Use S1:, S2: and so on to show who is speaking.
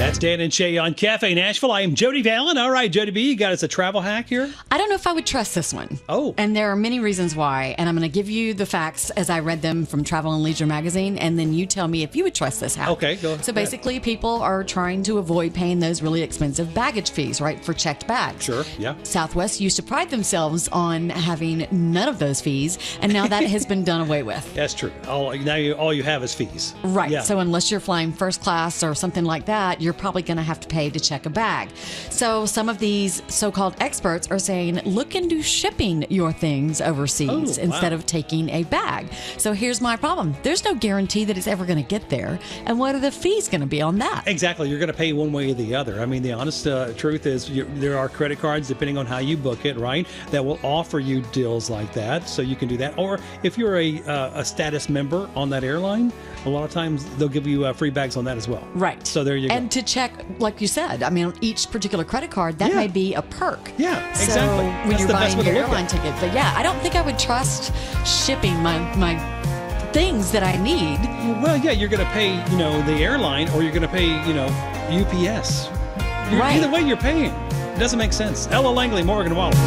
S1: That's Dan and Shay on Cafe Nashville. I am Jody Vallon. All right, Jody B, you got us a travel hack here?
S2: I don't know if I would trust this one.
S1: Oh.
S2: And there are many reasons why. And I'm going to give you the facts as I read them from Travel and Leisure magazine. And then you tell me if you would trust this hack.
S1: Okay, go ahead.
S2: So basically, people are trying to avoid paying those really expensive baggage fees, right, for checked bags.
S1: Sure, yeah.
S2: Southwest used to pride themselves on having none of those fees. And now that has been done away with.
S1: That's true. All you have is fees.
S2: Right.
S1: Yeah.
S2: So unless you're flying first class or something like that, you're probably going to have to pay to check a bag. So some of these so-called experts are saying, look into shipping your things overseas instead of taking a bag. So here's my problem. There's no guarantee that it's ever going to get there. And what are the fees going to be on that?
S1: Exactly. You're going to pay one way or the other. I mean, the honest truth is there are credit cards, depending on how you book it, right, that will offer you deals like that. So you can do that. Or if you're a status member on that airline, a lot of times they'll give you free bags on that as well.
S2: Right.
S1: So there you go.
S2: And to check, like you said, I mean, on each particular credit card, that may be a perk.
S1: Yeah, exactly.
S2: So when
S1: That's
S2: you're
S1: the best
S2: buying
S1: way to
S2: your
S1: look
S2: airline
S1: at it.
S2: ticket. But yeah, I don't think I would trust shipping my things that I need.
S1: Well, yeah, you're going to pay, the airline, or you're going to pay, UPS.
S2: Right.
S1: Either way, you're paying. It doesn't make sense. Ella Langley, Morgan Wallen.